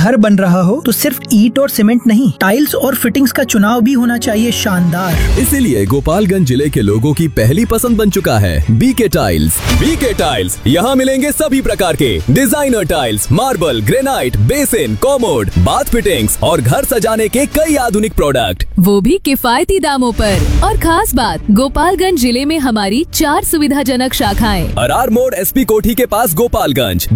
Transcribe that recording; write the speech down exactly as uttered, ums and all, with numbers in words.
घर बन रहा हो तो सिर्फ ईंट और सीमेंट नहीं, टाइल्स और फिटिंग्स का चुनाव भी होना चाहिए शानदार। इसीलिए गोपालगंज जिले के लोगों की पहली पसंद बन चुका है बीके टाइल्स। बीके टाइल्स, यहाँ मिलेंगे सभी प्रकार के designer tiles, marble, granite, basin, commode, bath fittings और घर सजाने के कई आधुनिक प्रोडक्ट, वो भी किफायती दामों पर। और खास बात, गोपालगंज जिले में हमारी चार सुविधाजनक शाखाएं। अरार मोड़ एसपी कोठी के पास गोपालगंज,